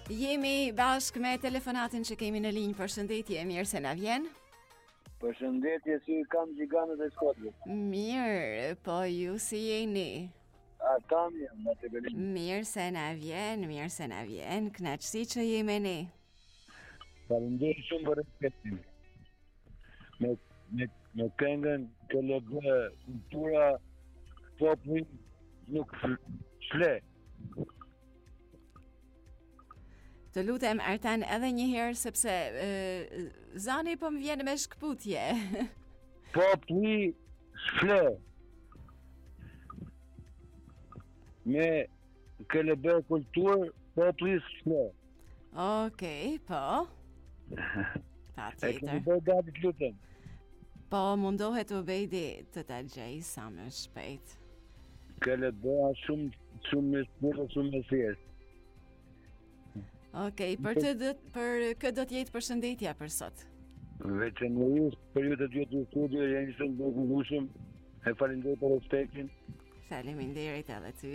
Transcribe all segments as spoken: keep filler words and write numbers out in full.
Jemi bashkë me telefonatin që kemi në linjë. Përshëndetje, mirë se na vjen. Përshëndetje, si kam gjiganët e Shkodrës. Mirë, po ju si jeni? A tam jam, në të bëllim. Mirë se na vjen, mirë se na vjen, kënaqësi që jemi ne. Faleminderit shumë për respektin. Me, me, me këngën K L B, kultura populli nuk fle. Të lutem Artan edhe një herë sepse e, zani po më vjen me shkputje. Populli fle. Me K L B kulturë, populli fle. Okej, po. Pa E kemi tjetër. bërë gati të lutem. Po mundohet u bejdi të ta gjej sa më shpejt. K L B është shumë, shumë me shpurë, shumë me thjeshtë. Okej, për të do, për kë do të jetë përshëndetja për sot? Veçanërisht për ju të dy të studio jeni shumë të gëzueshëm. E falenderoj për respektin. Faleminderit edhe ty.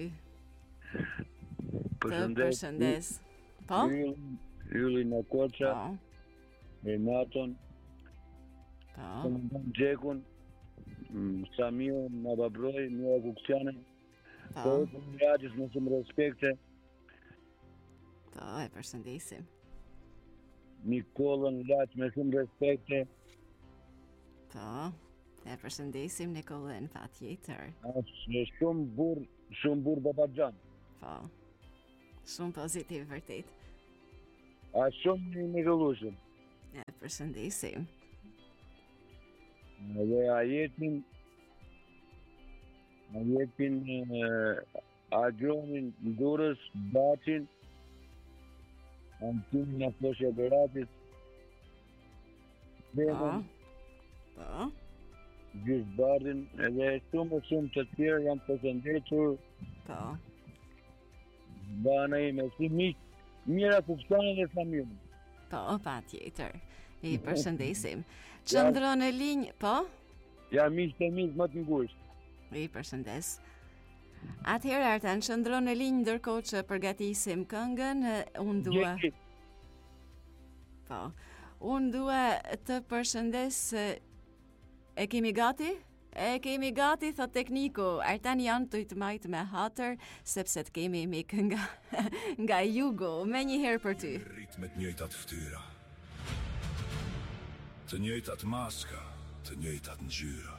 Të Përshëndet. përshëndes. Po? Yllin, Yllin në Koqa, Po. Renaton, Po. Komandant Gjekun, mm, Samir, Nababroj, Mira Kuksiane. Po. Po, të rajës me shumë respekte. Po, e përshëndesim. Nikolën Laq me shumë respekte. Po. E përshëndesim Nikolën patjetër. Është shumë burr, shumë burr babaxhan. Po. Shumë pozitiv vërtet. Është shumë i gëllueshëm. E përshëndesim. Edhe ajetin ajetin Agjonin Durës, Bacin, Antimin në Floshe Beratis, Po. Bebën, Po. Gjysh Bardin, edhe shumë shumë të tjerë janë përshëndetur, Po. bana ime, si miq, Mira Kuksiane dhe familjen. Po, patjetër. I përshëndesim. Qëndro në linjë, po? Ja miq të miq më të ngushtë. I përshëndes. Atëherë Artan, qëndro në linjë ndërkohë që përgatisim këngën, unë dua. Gjeki, Po. Unë dua të përshëndes. E kemi gati? E kemi gati, thot tekniku. Artan janë të të majtë me hatër, sepse të kemi mik nga, nga jugu. Me një herë për ty. Ritmet njëjtat ftyra, të njëjtat maska, të njëjtat ngjyra.